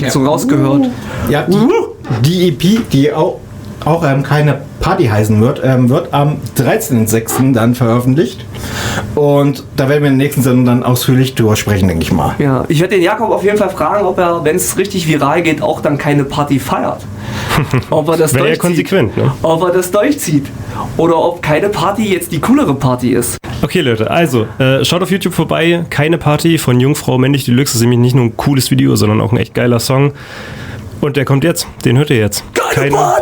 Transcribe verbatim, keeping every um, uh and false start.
so rausgehört. Ja, die, die E P, die auch, auch ähm, keine Party heißen wird, ähm, wird am dreizehnten sechsten dann veröffentlicht. Und da werden wir in der nächsten Sendung dann ausführlich drüber sprechen, denke ich mal. Ja, ich werde den Jakob auf jeden Fall fragen, ob er, wenn es richtig viral geht, auch dann keine Party feiert. Ob er das Wäre ja durchzieht. konsequent, ne? Ob er das durchzieht. Oder ob keine Party jetzt die coolere Party ist. Okay, Leute, also, äh, schaut auf YouTube vorbei. Keine Party von Jungfrau Männlich Deluxe. Das ist nämlich nicht nur ein cooles Video, sondern auch ein echt geiler Song. Und der kommt jetzt. Den hört ihr jetzt. Keine Keine Party!